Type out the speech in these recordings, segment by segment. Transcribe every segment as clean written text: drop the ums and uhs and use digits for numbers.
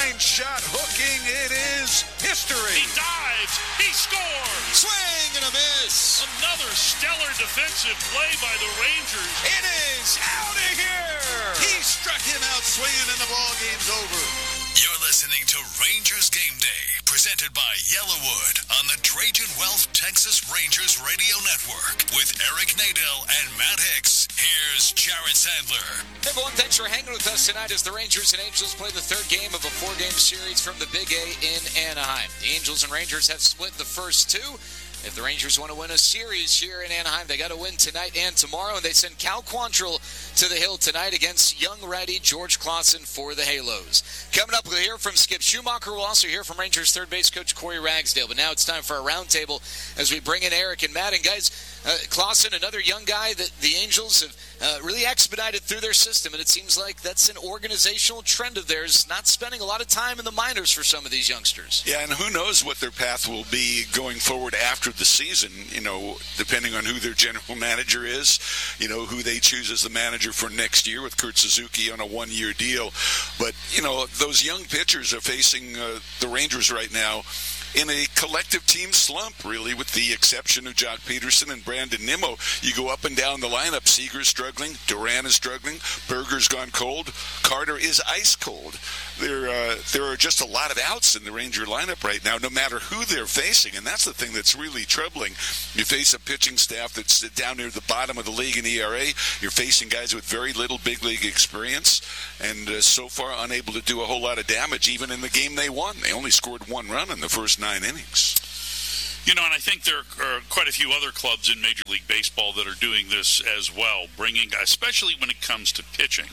line shot hooking. It is history. He dives. He scores. Swing and a miss. Another stellar defensive play by the Rangers. It is out of here. He struck him out swinging and the ball game's over. You're listening to Rangers Game Day, presented by Yellowwood on the Trajan Wealth Texas Rangers Radio Network with Eric Nadel and Matt Hicks. Here's Jared Sandler. Hey everyone, thanks for hanging with us tonight as the Rangers and Angels play the third game of a four-game series from the Big A in Anaheim. The Angels and Rangers have split the first two. If the Rangers want to win a series here in Anaheim, they got to win tonight and tomorrow, and they send Cal Quantrill to the hill tonight against young righty George Clausen for the Halos. Coming up, we'll hear from Skip Schumacher. We'll also hear from Rangers third base coach Corey Ragsdale. But now it's time for a roundtable as we bring in Eric and Matt. And guys, Clausen, another young guy that the Angels have really expedited through their system, and it seems like that's an organizational trend of theirs, not spending a lot of time in the minors for some of these youngsters. Yeah, and who knows what their path will be going forward after the season, depending on who their general manager is, who they choose as the manager for next year with Kurt Suzuki on a one-year deal. But, those young pitchers are facing the Rangers right now in a collective team slump, really, with the exception of Jock Peterson and Brandon Nimmo. You go up and down the lineup. Seager's struggling. Duran is struggling. Berger's gone cold. Carter is ice cold. There are just a lot of outs in the Ranger lineup right now, no matter who they're facing, and that's the thing that's really troubling. You face a pitching staff that's down near the bottom of the league in ERA. You're facing guys with very little big league experience, and so far unable to do a whole lot of damage, even in the game they won. They only scored one run in the first 9 innings. And I think there are quite a few other clubs in Major League Baseball that are doing this as well, especially when it comes to pitching.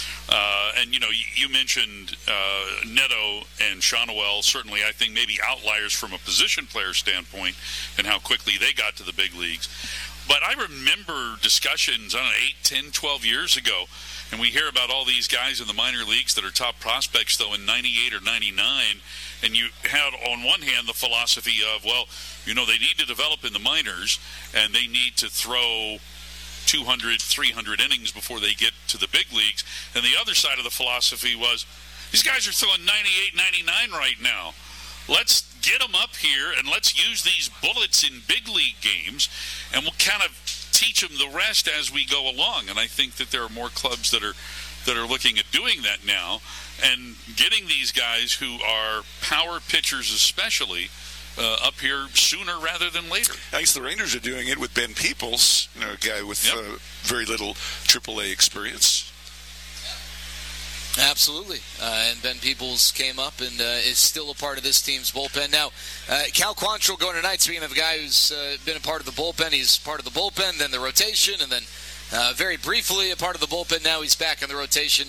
You mentioned Neto and Shawnuel, certainly I think maybe outliers from a position player standpoint and how quickly they got to the big leagues. But I remember discussions, 8, 10, 12 years ago, and we hear about all these guys in the minor leagues that are top prospects, though, in 98 or 99, and you had, on one hand, the philosophy of, they need to develop in the minors, and they need to throw 200, 300 innings before they get to the big leagues. And the other side of the philosophy was, these guys are throwing 98, 99 right now. Let's get them up here, and let's use these bullets in big league games, and we'll kind of teach them the rest as we go along. And I think that there are more clubs that are looking at doing that now and getting these guys who are power pitchers especially up here sooner rather than later. I guess the Rangers are doing it with Ben Peoples, a guy with very little AAA experience. Absolutely. And Ben Peoples came up and is still a part of this team's bullpen. Now, Cal Quantrill going tonight, speaking of a guy who's been a part of the bullpen. He's part of the bullpen, then the rotation, and then very briefly a part of the bullpen. Now he's back in the rotation.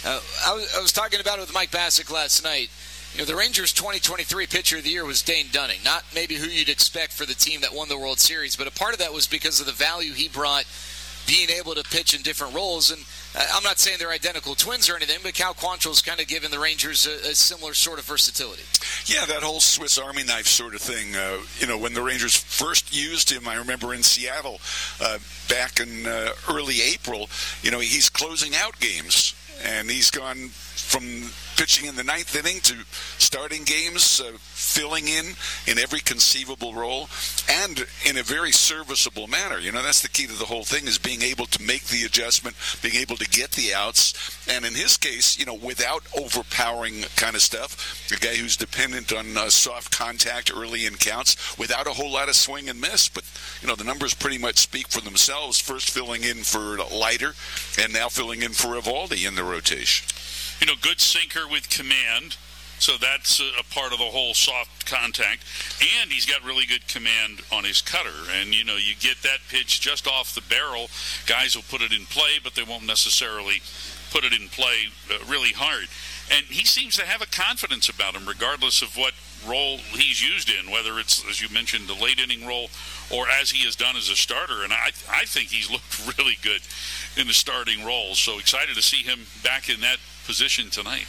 I was talking about it with Mike Bassick last night. The Rangers' 2023 Pitcher of the Year was Dane Dunning. Not maybe who you'd expect for the team that won the World Series, but a part of that was because of the value he brought being able to pitch in different roles. And I'm not saying they're identical twins or anything, but Cal Quantrill's kind of given the Rangers a similar sort of versatility. Yeah, that whole Swiss Army knife sort of thing. When the Rangers first used him, I remember in Seattle back in early April, he's closing out games. And he's gone from pitching in the ninth inning to starting games, filling in every conceivable role, and in a very serviceable manner. That's the key to the whole thing, is being able to make the adjustment, being able to get the outs, and in his case, without overpowering kind of stuff, a guy who's dependent on soft contact early in counts, without a whole lot of swing and miss. But, the numbers pretty much speak for themselves, first filling in for Leiter, and now filling in for Evaldi in the rotation. Good sinker with command, so that's a part of the whole soft contact. And he's got really good command on his cutter. And, you get that pitch just off the barrel. Guys will put it in play, but they won't necessarily put it in play really hard. And he seems to have a confidence about him, regardless of what role he's used in, whether it's, as you mentioned, the late inning role or as he has done as a starter. And I think he's looked really good in the starting role. So excited to see him back in that position tonight.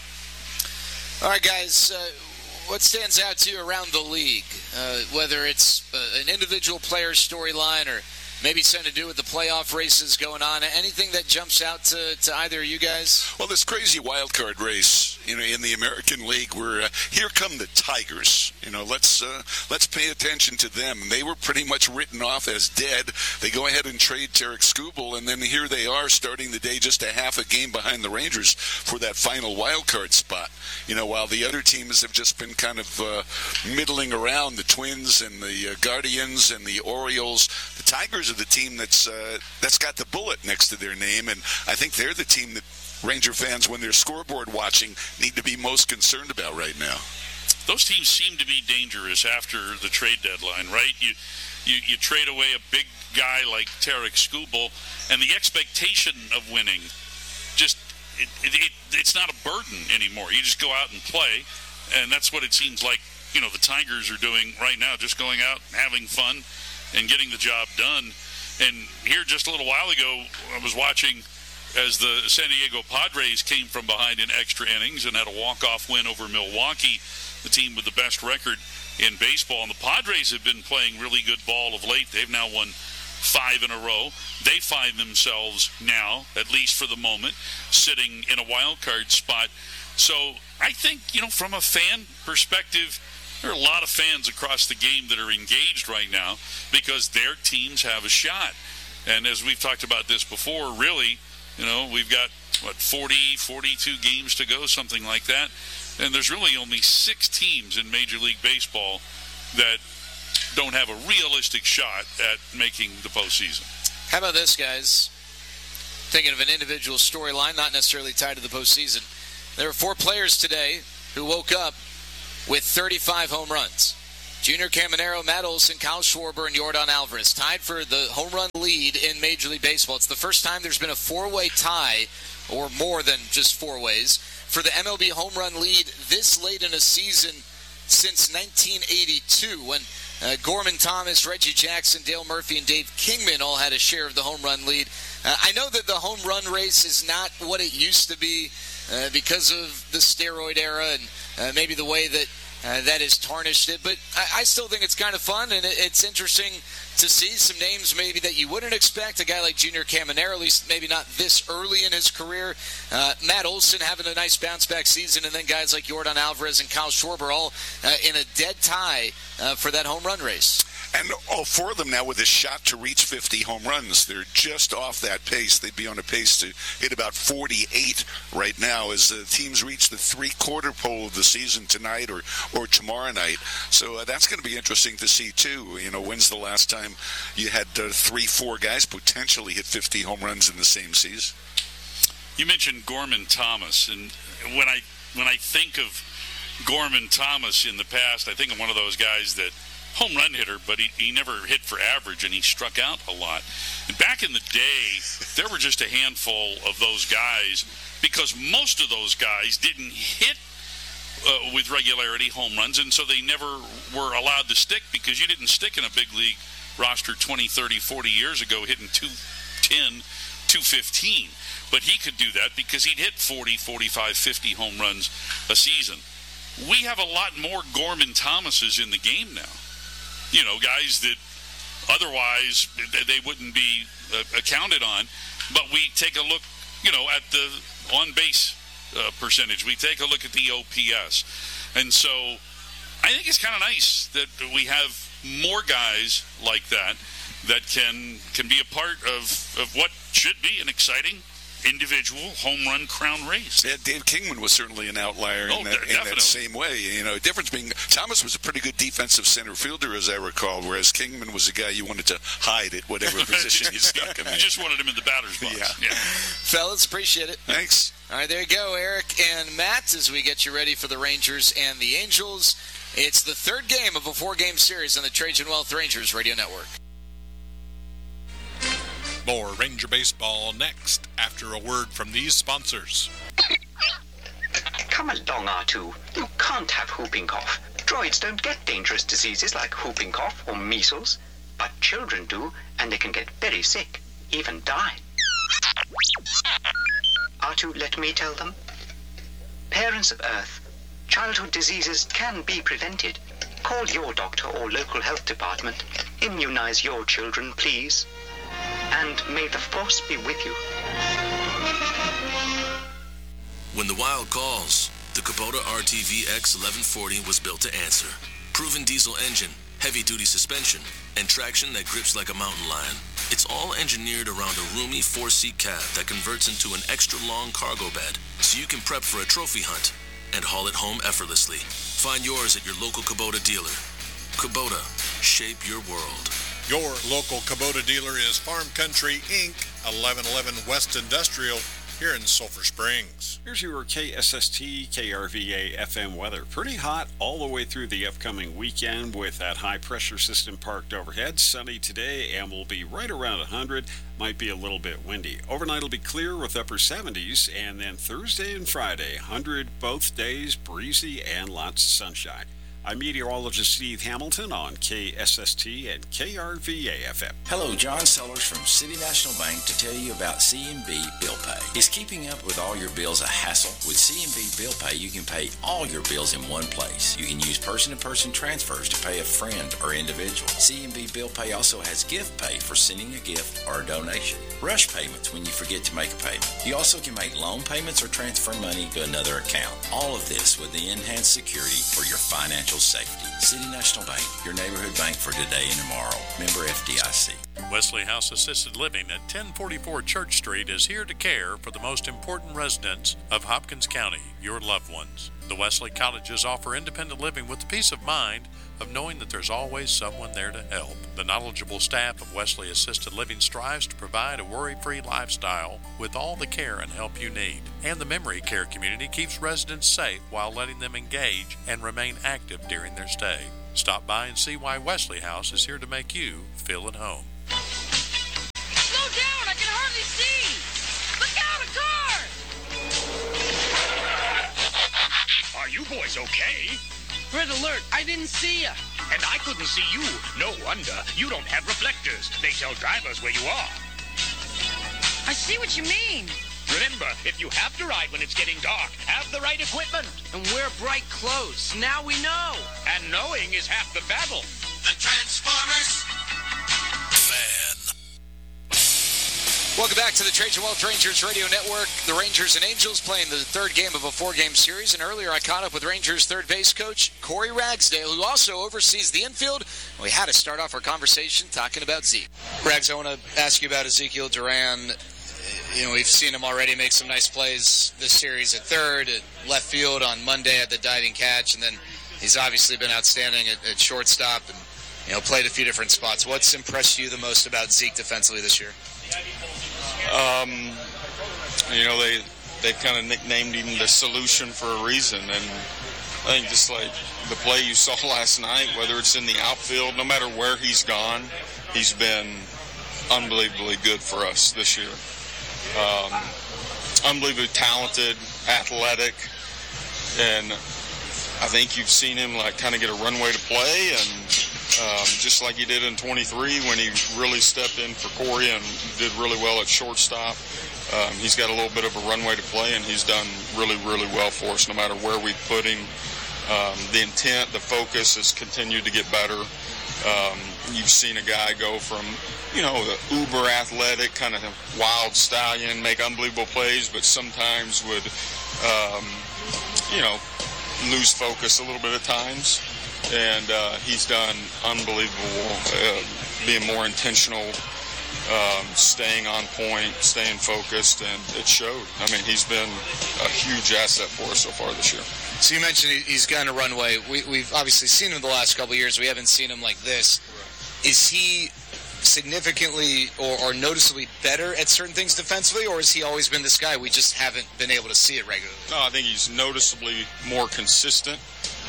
All right, guys, what stands out to you around the league, whether it's an individual player's storyline or maybe something to do with the playoff races going on? Anything that jumps out to either of you guys? Well, this crazy wild card race, in the American League, where here come the Tigers. Let's pay attention to them. They were pretty much written off as dead. They go ahead and trade Tarek Skubal, and then here they are starting the day just a half a game behind the Rangers for that final wild card spot. While the other teams have just been kind of middling around, the Twins and the Guardians and the Orioles, the Tigers are the team that's got the bullet next to their name, and I think they're the team that Ranger fans, when they're scoreboard watching, need to be most concerned about right now. Those teams seem to be dangerous after the trade deadline, right? You trade away a big guy like Tarek Skubal, and the expectation of winning it's not a burden anymore. You just go out and play, and that's what it seems like the Tigers are doing right now, just going out, having fun, and getting the job done. And here just a little while ago, I was watching as the San Diego Padres came from behind in extra innings and had a walk-off win over Milwaukee, the team with the best record in baseball. And the Padres have been playing really good ball of late. They've now won 5 in a row. They find themselves now, at least for the moment, sitting in a wild card spot. So I think, from a fan perspective, there are a lot of fans across the game that are engaged right now because their teams have a shot. And as we've talked about this before, really, we've got, 42 games to go, something like that. And there's really only 6 teams in Major League Baseball that don't have a realistic shot at making the postseason. How about this, guys? Thinking of an individual storyline, not necessarily tied to the postseason. There were 4 players today who woke up with 35 home runs. Junior Caminero, Matt Olson, Kyle Schwarber, and Yordan Alvarez tied for the home run lead in Major League Baseball. It's the first time there's been a 4-way tie, or more than just 4 ways, for the MLB home run lead this late in a season since 1982, when Gorman Thomas, Reggie Jackson, Dale Murphy, and Dave Kingman all had a share of the home run lead. I know that the home run race is not what it used to be because of the steroid era and maybe the way that that has tarnished it, but I still think it's kind of fun, and it's interesting to see some names maybe that you wouldn't expect. A guy like Junior Caminero, at least maybe not this early in his career. Matt Olson having a nice bounce-back season, and then guys like Yordan Alvarez and Kyle Schwarber all in a dead tie for that home run race. And all 4 of them now with a shot to reach 50 home runs. They're just off that pace. They'd be on a pace to hit about 48 right now as the teams reach the 3/4 pole of the season tonight or tomorrow night. So that's going to be interesting to see, too. When's the last time you had 3-4 guys potentially hit 50 home runs in the same season? You mentioned Gorman Thomas, and when I think of Gorman Thomas in the past, I think of one of those guys that home run hitter, but he never hit for average, and he struck out a lot. And back in the day, there were just a handful of those guys because most of those guys didn't hit with regularity home runs, and so they never were allowed to stick because you didn't stick in a big league roster 20, 30, 40 years ago hitting 210, 215. But he could do that because he'd hit 40, 45, 50 home runs a season. We have a lot more Gorman Thomases in the game now. Guys that otherwise they wouldn't be accounted on. But we take a look, at the on-base percentage. We take a look at the OPS. And so I think it's kind of nice that we have more guys like that can be a part of what should be an exciting individual home run crown race. Yeah, Dave Kingman was certainly an outlier in that same way. Difference being Thomas was a pretty good defensive center fielder, as I recall, whereas Kingman was a guy you wanted to hide at whatever position you stuck him in. You just wanted him in the batter's box. Yeah. Fellas, appreciate it. Thanks. All right, there you go, Eric and Matt, as we get you ready for the Rangers and the Angels. It's the 3rd game of a 4-game series on the Trajan Wealth Rangers Radio Network. More Ranger Baseball next, after a word from these sponsors. Come along, R2. You can't have whooping cough. Droids don't get dangerous diseases like whooping cough or measles, but children do, and they can get very sick, even die. R2, let me tell them. Parents of Earth, childhood diseases can be prevented. Call your doctor or local health department. Immunize your children, please. And may the Force be with you. When the wild calls, The Kubota RTV X1140 was built to answer. Proven diesel engine, heavy-duty suspension, and traction that grips like a mountain lion. It's all engineered around a roomy 4-seat cab that converts into an extra-long cargo bed, so you can prep for a trophy hunt and haul it home effortlessly. Find yours at your local Kubota dealer. Kubota, shape your world. Your local Kubota dealer is Farm Country Inc., 1111 West Industrial, here in Sulphur Springs. Here's your KSST KRVA FM weather. Pretty hot all the way through the upcoming weekend with that high pressure system parked overhead. Sunny today and will be right around 100. Might be a little bit windy. Overnight will be clear with upper 70s, and then Thursday and Friday, 100 both days, breezy and lots of sunshine. I'm meteorologist Steve Hamilton on KSST and KRVA FM. Hello, John Sellers from City National Bank to tell you about CMB Bill Pay. Is keeping up with all your bills a hassle? With CMB Bill Pay, you can pay all your bills in one place. You can use person-to-person transfers to pay a friend or individual. CMB Bill Pay also has gift pay for sending a gift or a donation. Rush payments when you forget to make a payment. You also can make loan payments or transfer money to another account. All of this with the enhanced security for your financial safety. City National Bank, your neighborhood bank for today and tomorrow. Member FDIC. Wesley House Assisted Living at 1044 Church Street is here to care for the most important residents of Hopkins County, your loved ones. The Wesley Cottages offer independent living with the peace of mind of knowing that there's always someone there to help. The knowledgeable staff of Wesley Assisted Living strives to provide a worry-free lifestyle with all the care and help you need. And the memory care community keeps residents safe while letting them engage and remain active during their stay. Stop by and see why Wesley House is here to make you feel at home. Slow down, I can hardly see. Look out, a car! Are you boys okay? Red alert, I didn't see ya. And I couldn't see you. No wonder. You don't have reflectors. They tell drivers where you are. I see what you mean. Remember, if you have to ride when it's getting dark, have the right equipment. And wear bright clothes. Now we know. And knowing is half the battle. The Transformers Fan. Welcome back to the Trajan Wealth Rangers Radio Network. The Rangers and Angels playing the third game of a four-game series. And earlier I caught up with Rangers third base coach Corey Ragsdale, who also oversees the infield. We had to start off our conversation talking about Zeke. Rags, I want to ask you about Ezekiel Duran. You know, we've seen him already make some nice plays this series at third, at left field on Monday at the diving catch, and then he's obviously been outstanding at shortstop and, you know, played a few different spots. What's impressed you the most about Zeke defensively this year? You know, they kind of nicknamed him the solution for a reason, and I think just like the play you saw last night, whether it's in the outfield, no matter where he's gone, he's been unbelievably good for us this year. Unbelievably talented, athletic, and I think you've seen him like kind of get a runway to play, and just like he did in 23 when he really stepped in for Corey and did really well at shortstop. He's got a little bit of a runway to play, and he's done really, really well for us no matter where we put him. The intent, the focus has continued to get better. You've seen a guy go from, you know, the uber athletic, kind of wild stallion, make unbelievable plays, but sometimes would, you know, lose focus a little bit at times. And he's done unbelievable, being more intentional, staying on point, staying focused, and it showed. I mean, he's been a huge asset for us so far this year. So you mentioned he's gone a runway. We've obviously seen him the last couple of years. We haven't seen him like this. Is he significantly or noticeably better at certain things defensively, or has he always been this guy? We just haven't been able to see it regularly. No, I think he's noticeably more consistent.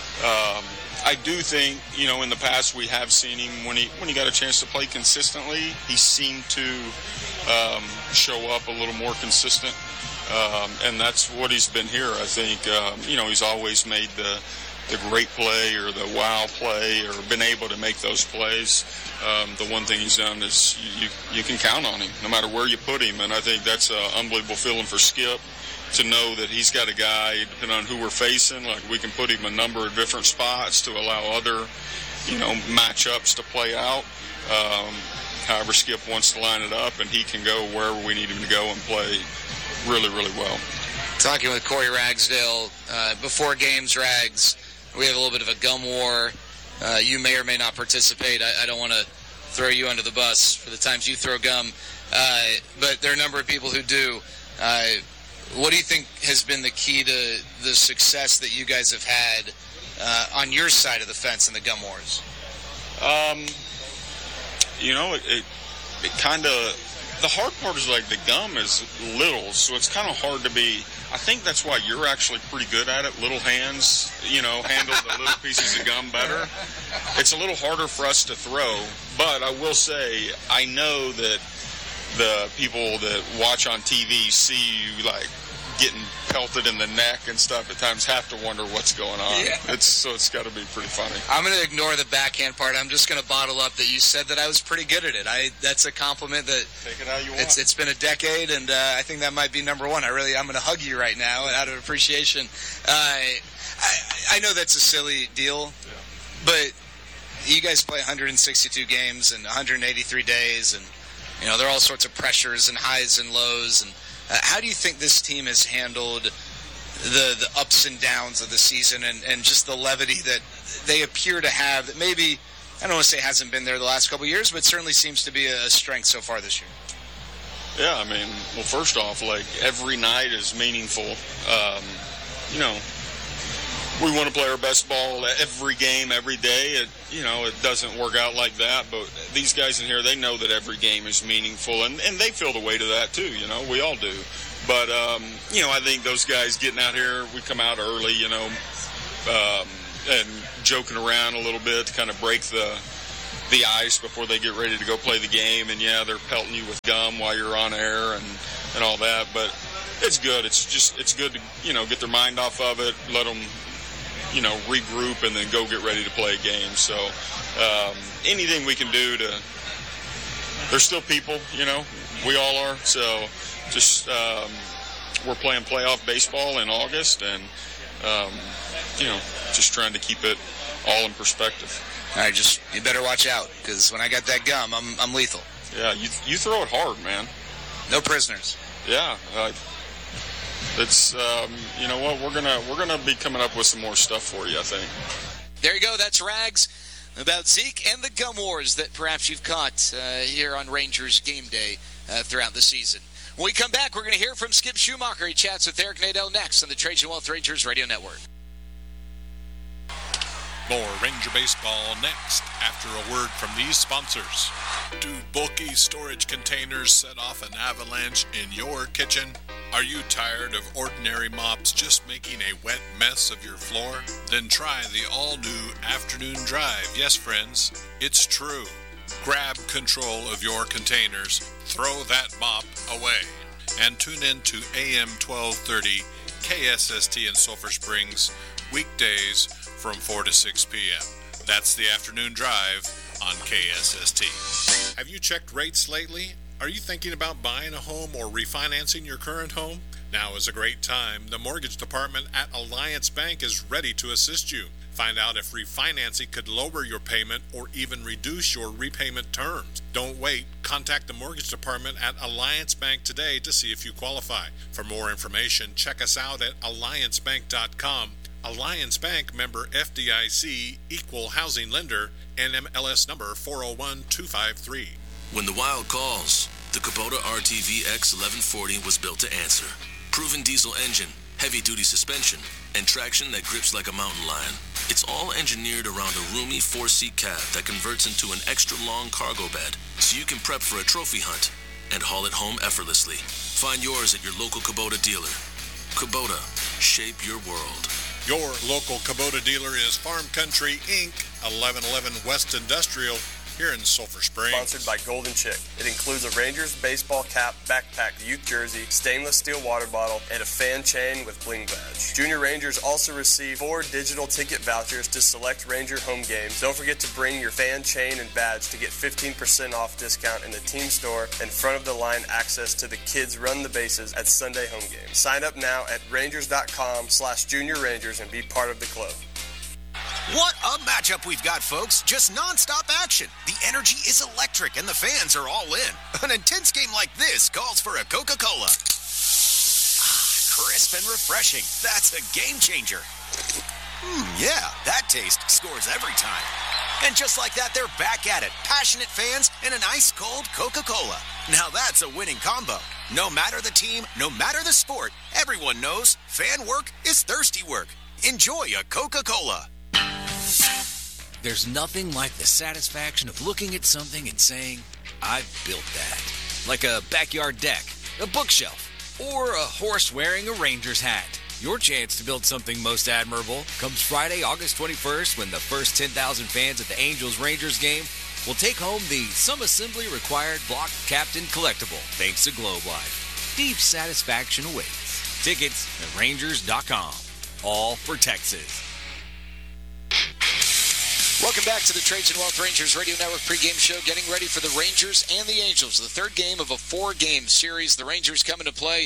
I do think, you know, in the past we have seen him when he got a chance to play consistently, he seemed to show up a little more consistent, and that's what he's been here. I think, you know, he's always made the great play or the wow play or been able to make those plays. The one thing he's done is you can count on him no matter where you put him, and I think that's an unbelievable feeling for Skip, to know that he's got a guy, depending on who we're facing, like we can put him a number of different spots to allow other, you know, matchups to play out. However Skip wants to line it up, and he can go wherever we need him to go and play really, really well. Talking with Corey Ragsdale before games, Rags. We have a little bit of a gum war. You may or may not participate. I don't want to throw you under the bus for the times you throw gum, but there are a number of people who do. What do you think has been the key to the success that you guys have had on your side of the fence in the gum wars? It kind of, the hard part is like the gum is little, so it's kind of hard to be. I think that's why you're actually pretty good at it. Little hands, handle the little pieces of gum better. It's a little harder for us to throw, but I will say I know that the people that watch on TV see you like getting pelted in the neck and stuff at times have to wonder what's going on. Yeah. It's got to be pretty funny. I'm going to ignore the backhand part. I'm just going to bottle up that you said that I was pretty good at it. That's a compliment that take it how you want. It's been a decade, and I think that might be number one. I'm going to hug you right now out of appreciation. I know that's a silly deal, but you guys play 162 games and 183 days, and there are all sorts of pressures and highs and lows. And how do you think this team has handled the ups and downs of the season and just the levity that they appear to have that maybe, I don't want to say hasn't been there the last couple of years, but certainly seems to be a strength so far this year? Yeah, well, first off, like, every night is meaningful. We want to play our best ball every game, every day. It doesn't work out like that, but these guys in here, they know that every game is meaningful, and they feel the weight of that too, we all do. But, I think those guys getting out here, we come out early, and joking around a little bit to kind of break the ice before they get ready to go play the game, and they're pelting you with gum while you're on air and all that, but it's good. It's good to, get their mind off of it, let them regroup and then go get ready to play a game. So anything we can do to, they're still people, we all are. So just we're playing playoff baseball in August, and just trying to keep it all in perspective. All right, you better watch out, because when I got that gum, I'm lethal. Yeah, you throw it hard, man. No prisoners. Yeah. It's you know what, we're gonna be coming up with some more stuff for you, I think. There you go. That's Rags about Zeke and the gum wars that perhaps you've caught here on Rangers Game Day throughout the season. When we come back, we're going to hear from Skip Schumacher. He chats with Eric Nadel next on the Trajan Wealth Rangers Radio Network. More Ranger baseball next after a word from these sponsors. Do bulky storage containers set off an avalanche in your kitchen? Are you tired of ordinary mops just making a wet mess of your floor? Then try the all-new Afternoon Drive. Yes, friends, it's true. Grab control of your containers, throw that mop away, and tune in to AM 1230 KSST in Sulphur Springs, weekdays from 4 to 6 p.m. That's the Afternoon Drive on KSST. Have you checked rates lately? Are you thinking about buying a home or refinancing your current home? Now is a great time. The mortgage department at Alliance Bank is ready to assist you. Find out if refinancing could lower your payment or even reduce your repayment terms. Don't wait. Contact the mortgage department at Alliance Bank today to see if you qualify. For more information, check us out at alliancebank.com. Alliance Bank, member FDIC, equal housing lender, NMLS number 401253. When the Wild calls, the Kubota RTV X1140 was built to answer. Proven diesel engine, heavy-duty suspension, and traction that grips like a mountain lion. It's all engineered around a roomy 4-seat cab that converts into an extra-long cargo bed, so you can prep for a trophy hunt and haul it home effortlessly. Find yours at your local Kubota dealer. Kubota, shape your world. Your local Kubota dealer is Farm Country Inc., 1111 West Industrial, here in Sulphur Springs. Sponsored by Golden Chick. It includes a Rangers baseball cap, backpack, youth jersey, stainless steel water bottle, and a fan chain with bling badge. Junior Rangers also receive 4 digital ticket vouchers to select Ranger home games. Don't forget to bring your fan chain and badge to get 15% off discount in the team store and front-of-the-line access to the kids run the bases at Sunday home games. Sign up now at Rangers.com/Junior Rangers and be part of the club. What a matchup we've got, folks. Just non-stop action. The energy is electric and the fans are all in. An intense game like this calls for a Coca-Cola. crisp and refreshing. That's a game changer. Yeah, that taste scores every time. And just like that, they're back at it. Passionate fans and an ice-cold Coca-Cola. Now that's a winning combo. No matter the team, no matter the sport, everyone knows fan work is thirsty work. Enjoy a Coca-Cola. There's nothing like the satisfaction of looking at something and saying, I've built that. Like a backyard deck, a bookshelf, or a horse wearing a Rangers hat. Your chance to build something most admirable comes Friday, August 21st, when the first 10,000 fans at the Angels-Rangers game will take home the some assembly required block captain collectible, thanks to Globe Life. Deep satisfaction awaits. Tickets at Rangers.com. All for Texas. Welcome back to the Trajan Wealth Rangers Radio Network pregame show, getting ready for the Rangers and the Angels, the third game of a four-game series. The Rangers coming to play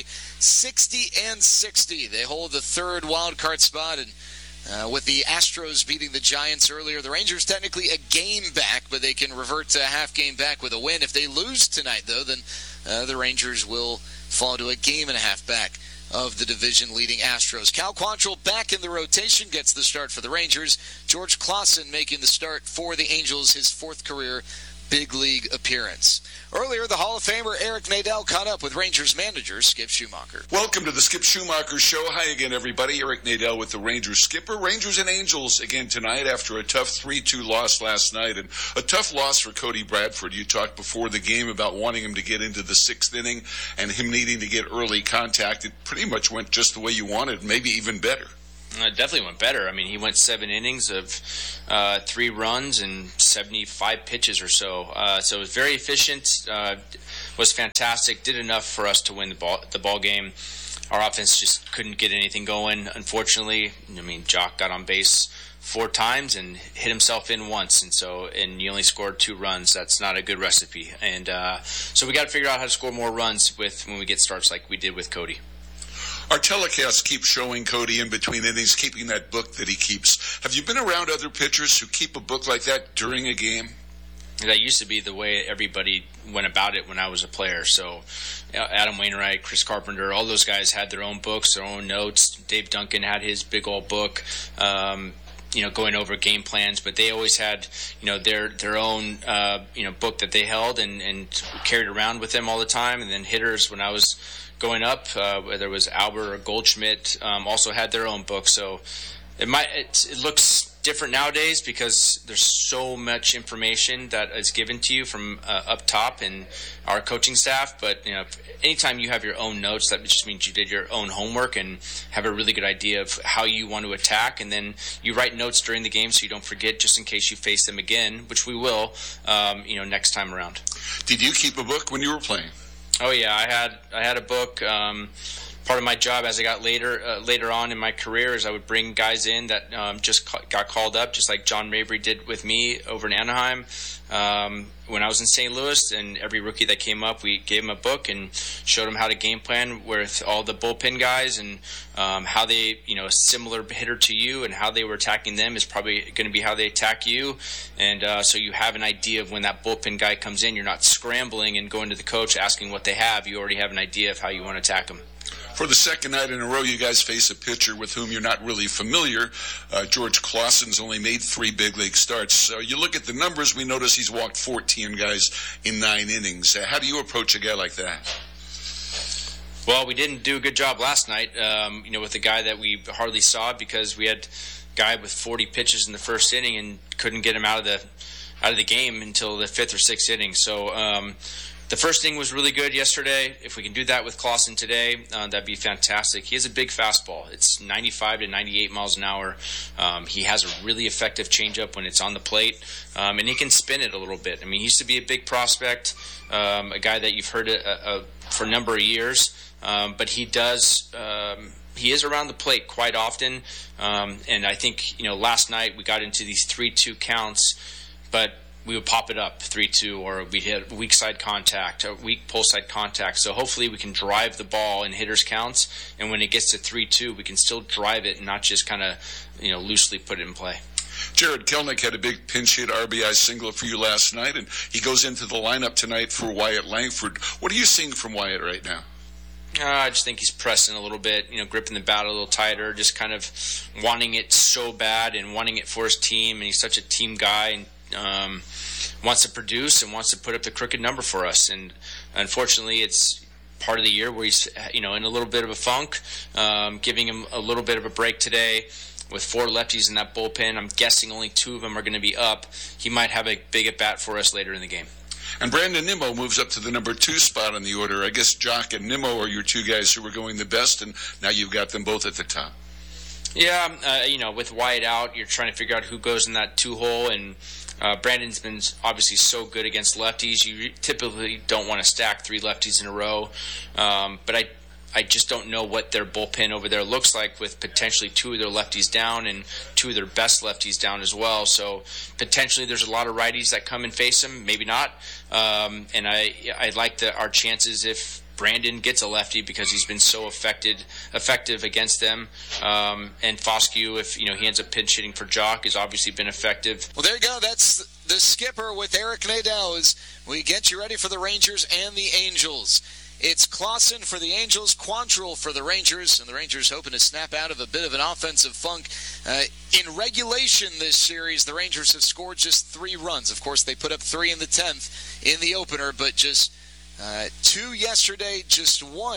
60-60. They hold the third wild card spot, and with the Astros beating the Giants earlier, the Rangers technically a game back, but they can revert to a half game back with a win. If they lose tonight, though, then the Rangers will fall to a game and a half back of the division-leading Astros. Cal Quantrill back in the rotation, gets the start for the Rangers. George Clausen making the start for the Angels, his fourth career big league appearance. Earlier, the Hall of Famer Eric Nadel caught up with Rangers manager Skip Schumacher. Welcome to the Skip Schumacher Show. Hi again, everybody. Eric Nadel with the Rangers skipper. Rangers and Angels again tonight after a tough 3-2 loss last night, and a tough loss for Cody Bradford. You talked before the game about wanting him to get into the sixth inning and him needing to get early contact. It pretty much went just the way you wanted, maybe even better. It definitely went better. I mean, he went 7 innings of 3 runs and 75 pitches or so. So it was very efficient, was fantastic, did enough for us to win the ball game. Our offense just couldn't get anything going, unfortunately. I mean, Jock got on base 4 times and hit himself in once, and he only scored 2 runs. That's not a good recipe. And so we got to figure out how to score more runs when we get starts like we did with Cody. Our telecasts keep showing Cody in between innings, keeping that book that he keeps. Have you been around other pitchers who keep a book like that during a game? That used to be the way everybody went about it when I was a player. So Adam Wainwright, Chris Carpenter, all those guys had their own books, their own notes. Dave Duncan had his big old book, going over game plans. But they always had, their own, book that they held and carried around with them all the time. And then hitters, when I was going up, whether it was Albert or Goldschmidt, also had their own book. So it looks different nowadays because there's so much information that is given to you from up top and our coaching staff. But anytime you have your own notes, that just means you did your own homework and have a really good idea of how you want to attack. And then you write notes during the game so you don't forget, just in case you face them again, which we will, next time around. Did you keep a book when you were playing? Oh yeah, I had a book. Part of my job as I got later on in my career is I would bring guys in that just got called up, just like John Mabry did with me over in Anaheim when I was in St. Louis. And every rookie that came up, we gave him a book and showed him how to game plan with all the bullpen guys and how they, a similar hitter to you and how they were attacking them is probably going to be how they attack you. And so you have an idea of when that bullpen guy comes in, you're not scrambling and going to the coach asking what they have. You already have an idea of how you want to attack them. For the second night in a row, you guys face a pitcher with whom you're not really familiar. George Clausen's only made 3 big league starts. So you look at the numbers, we notice he's walked 14 guys in 9 innings. How do you approach a guy like that? Well, we didn't do a good job last night, with a guy that we hardly saw because we had a guy with 40 pitches in the first inning and couldn't get him out of the game until the 5th or 6th inning. So, the first inning was really good yesterday. If we can do that with Clausen today, that'd be fantastic. He has a big fastball. It's 95 to 98 miles an hour. He has a really effective changeup when it's on the plate, and he can spin it a little bit. I mean, he used to be a big prospect, a guy that you've heard for a number of years, but he does. He is around the plate quite often, and I think last night we got into these 3-2 counts, but we would pop it up 3-2, or we'd hit weak side contact, or weak pull side contact. So hopefully we can drive the ball in hitters counts, and when it gets to 3-2, we can still drive it and not just kind of loosely put it in play. Jared Kelnick had a big pinch hit RBI single for you last night, and he goes into the lineup tonight for Wyatt Langford. What are you seeing from Wyatt right now? I just think he's pressing a little bit, gripping the bat a little tighter, just kind of wanting it so bad and wanting it for his team. And he's such a team guy and wants to produce and wants to put up the crooked number for us. And unfortunately, it's part of the year where he's, in a little bit of a funk, giving him a little bit of a break today. With 4 lefties in that bullpen, I'm guessing only 2 of them are going to be up. He might have a big at-bat for us later in the game. And Brandon Nimmo moves up to the number 2 spot on the order. I guess Jock and Nimmo are your 2 guys who were going the best, and now you've got them both at the top. Yeah, with Wyatt out, you're trying to figure out who goes in that 2 hole, and Brandon's been obviously so good against lefties. You typically don't want to stack 3 lefties in a row, but I just don't know what their bullpen over there looks like with potentially 2 of their lefties down and 2 of their best lefties down as well. So potentially there's a lot of righties that come and face him, maybe not. And I like our chances if Brandon gets a lefty because he's been so effective against them. And Foscue, if he ends up pinch hitting for Jock, has obviously been effective. Well, there you go. That's the skipper with Eric Nadel as we get you ready for the Rangers and the Angels. It's Clausen for the Angels, Quantrill for the Rangers, and the Rangers hoping to snap out of a bit of an offensive funk. In regulation this series, the Rangers have scored just 3 runs. Of course, they put up 3 in the 10th in the opener, but just 2 yesterday, just 1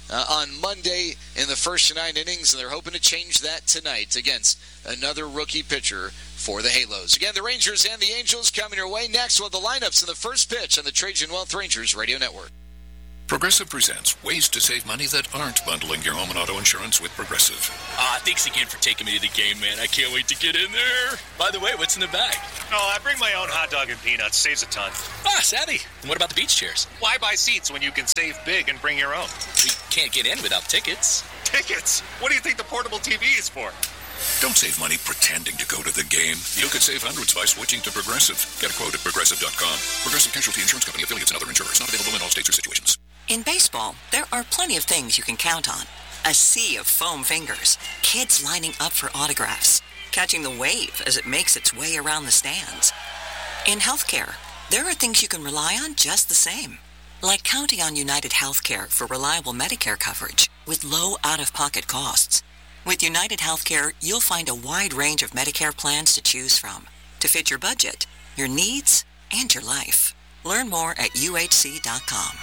on Monday in the first 9 innings, and they're hoping to change that tonight against another rookie pitcher for the Halos. Again, the Rangers and the Angels coming your way. Next, we'll have the lineups in the first pitch on the Trajan Wealth Rangers Radio Network. Progressive presents ways to save money that aren't bundling your home and auto insurance with Progressive. Thanks again for taking me to the game, man. I can't wait to get in there. By the way, what's in the bag? Oh, I bring my own hot dog and peanuts. Saves a ton. Savvy. And what about the beach chairs? Why buy seats when you can save big and bring your own? We can't get in without tickets. Tickets? What do you think the portable TV is for? Don't save money pretending to go to the game. You could save hundreds by switching to Progressive. Get a quote at Progressive.com. Progressive Casualty Insurance Company, affiliates, and other insurers. Not available in all states or situations. In baseball, there are plenty of things you can count on. A sea of foam fingers, kids lining up for autographs, catching the wave as it makes its way around the stands. In healthcare, there are things you can rely on just the same, like counting on United Healthcare for reliable Medicare coverage with low out-of-pocket costs. With United Healthcare, you'll find a wide range of Medicare plans to choose from to fit your budget, your needs, and your life. Learn more at uhc.com.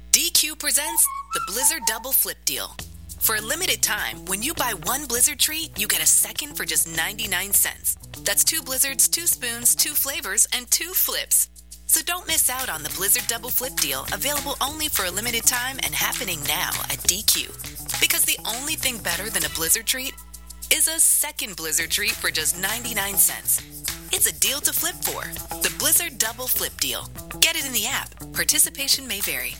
DQ presents the Blizzard Double Flip Deal. For a limited time, when you buy 1 Blizzard treat, you get a second for just 99 cents. That's 2 Blizzards, 2 spoons, 2 flavors, and 2 flips. So don't miss out on the Blizzard Double Flip Deal, available only for a limited time and happening now at DQ. Because the only thing better than a Blizzard treat is a second Blizzard treat for just 99 cents. It's a deal to flip for. The Blizzard Double Flip Deal. Get it in the app. Participation may vary.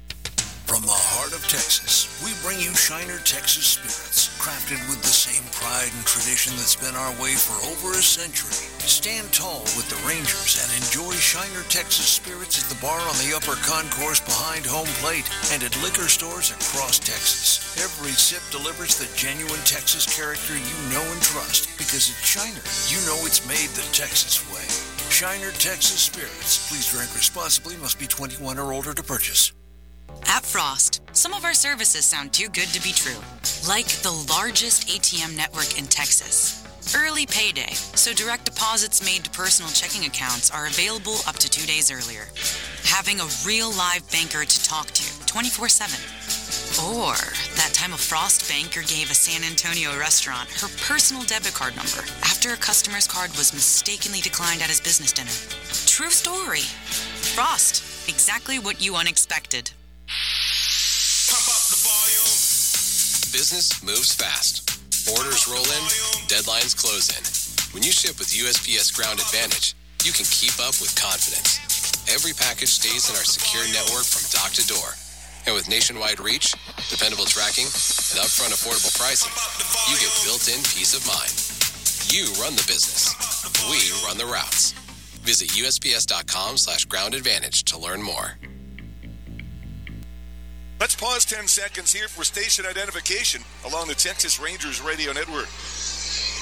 From the heart of Texas, we bring you Shiner Texas Spirits, crafted with the same pride and tradition that's been our way for over a century. Stand tall with the Rangers and enjoy Shiner Texas Spirits at the bar on the upper concourse behind home plate and at liquor stores across Texas. Every sip delivers the genuine Texas character you know and trust, because at Shiner, you know it's made the Texas way. Shiner Texas Spirits. Please drink responsibly. Must be 21 or older to purchase. At Frost, some of our services sound too good to be true. Like the largest ATM network in Texas. Early payday, so direct deposits made to personal checking accounts are available up to 2 days earlier. Having a real live banker to talk to 24/7. Or that time a Frost banker gave a San Antonio restaurant her personal debit card number after a customer's card was mistakenly declined at his business dinner. True story. Frost, exactly what you unexpected. Business moves fast. Orders roll in, deadlines close in. When you ship with USPS Ground Advantage, you can keep up with confidence. Every package stays in our secure network from dock to door. And with nationwide reach, dependable tracking, and upfront affordable pricing, you get built-in peace of mind. You run the business. We run the routes. Visit USPS.com/Ground Advantage to learn more. Let's pause 10 seconds here for station identification along the Texas Rangers Radio Network.